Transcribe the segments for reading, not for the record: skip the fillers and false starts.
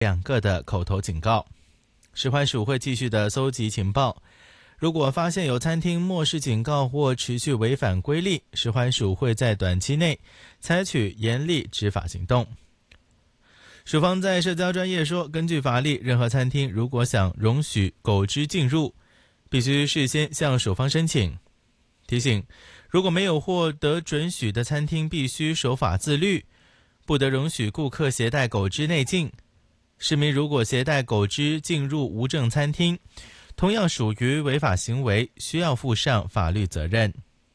2个的口头警告。食环署会继续的搜集情报，如果发现有餐厅漠视警告或持续违反规例，食环署会在短期内采取严厉执法行动。署方在社交专页说，根据法律，任何餐厅如果想容许狗只进入，必须事先向署方申请。提醒，如果没有获得准许的餐厅必须守法自律，不得容许顾客携带狗只内进。市民如果携带狗只进入无证餐厅，同样属于违法行为，需要负上法律责任。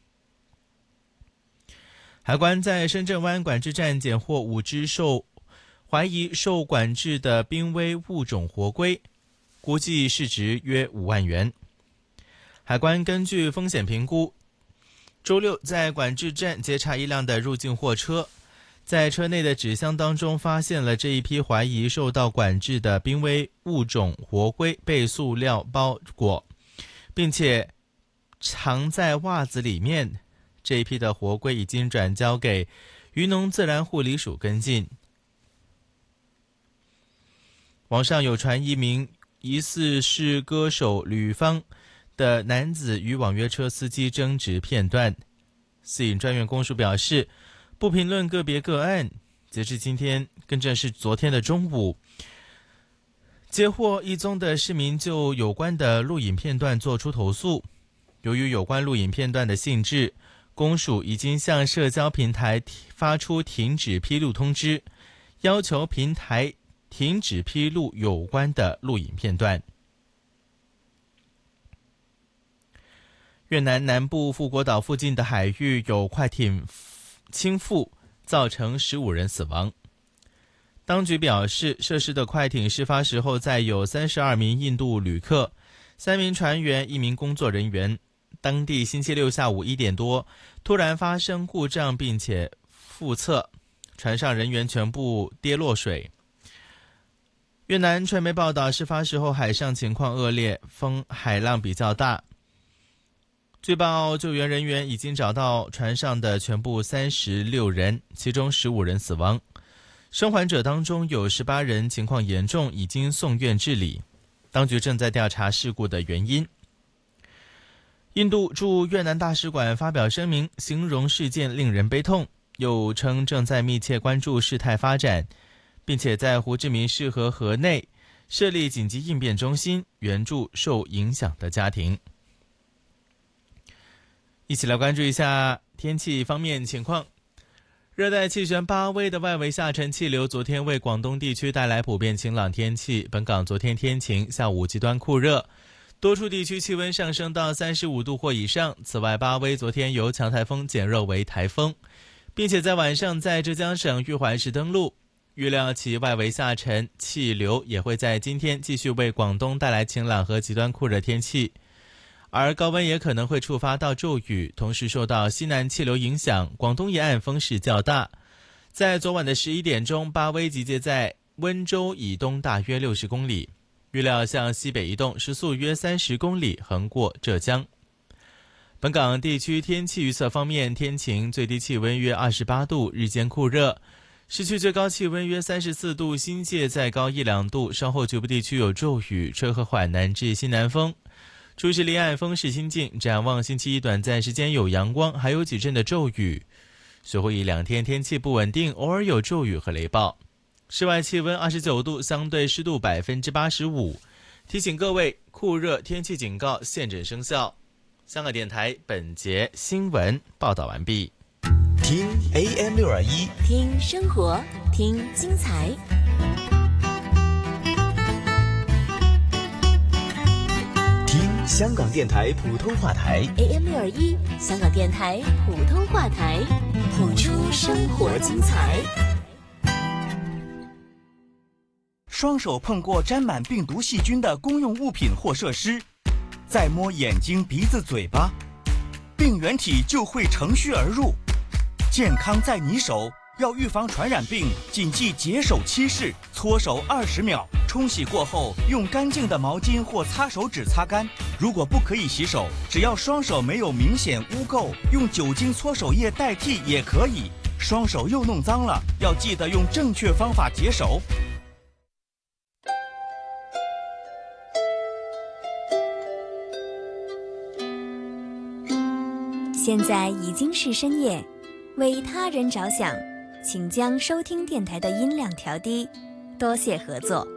海关在深圳湾管制站检获5只怀疑受管制的濒危物种活龟，估计市值约5万元。海关根据风险评估，周六在管制站截查一辆的入境货车，在车内的纸箱当中发现了这一批怀疑受到管制的濒危物种活龟被塑料包裹，并且藏在袜子里面。这一批的活龟已经转交给渔农自然护理署跟进。网上有传一名疑似是歌手吕方的男子与网约车司机争执片段。私隐专员公署表示，不评论个别个案。截至今天，更正是昨天的中午，接获一宗的市民就有关的录影片段做出投诉。由于有关录影片段的性质，公署已经向社交平台发出停止披露通知，要求平台停止披露有关的录影片段。越南南部富国岛附近的海域有快艇倾覆，造成15人死亡。当局表示，涉事的快艇事发时候载有32名印度旅客、3名船员、1名工作人员。当地星期六下午1点多，突然发生故障并且覆侧，船上人员全部跌落水。越南传媒报道，事发时候海上情况恶劣，风海浪比较大。据报，救援人员已经找到船上的全部36人，其中15人死亡。生还者当中有18人情况严重，已经送院治理。当局正在调查事故的原因。印度驻越南大使馆发表声明，形容事件令人悲痛，又称正在密切关注事态发展，并且在胡志明市和河内设立紧急应变中心，援助受影响的家庭。一起来关注一下天气方面情况。热带气旋巴威的外围下沉气流昨天为广东地区带来普遍晴朗天气，本港昨天天晴，下午极端酷热，多处地区气温上升到35度或以上。此外，巴威昨天由强台风减弱为台风，并且在晚上在浙江省玉环市登陆。预料其外围下沉气流也会在今天继续为广东带来晴朗和极端酷热天气，而高温也可能会触发到骤雨。同时受到西南气流影响，广东沿岸风势较大。在昨晚的11点钟，巴威集结在温州以东大约60公里，预料向西北移动，时速约30公里，横过浙江。本港地区天气预测方面，天晴，最低气温约28度，日间酷热，市区最高气温约34度，新界再高1-2度，稍后局部地区有骤雨，吹和缓南至西南风。初时离岸风势清劲，展望星期一短暂时间有阳光，还有几阵的骤雨。随后1-2天天气不稳定，偶尔有骤雨和雷暴。室外气温29度，相对湿度85%。提醒各位，酷热天气警告现正生效。香港电台本节新闻报道完毕。 听 AM621， 听生活，听精彩。 听香港电台普通话台 AM621，香港电台普通话台，谱出生活精彩。 双手碰过沾满病毒细菌的公用物品或设施，再摸眼睛、鼻子、嘴巴，病原体就会乘虚而入。健康在你手，要预防传染病，谨记洁手7式，搓手20秒，冲洗过后用干净的毛巾或擦手纸擦干。如果不可以洗手，只要双手没有明显污垢，用酒精搓手液代替也可以。双手又弄脏了，要记得用正确方法洁手。 现在已经是深夜，为他人着想，请将收听电台的音量调低，多谢合作。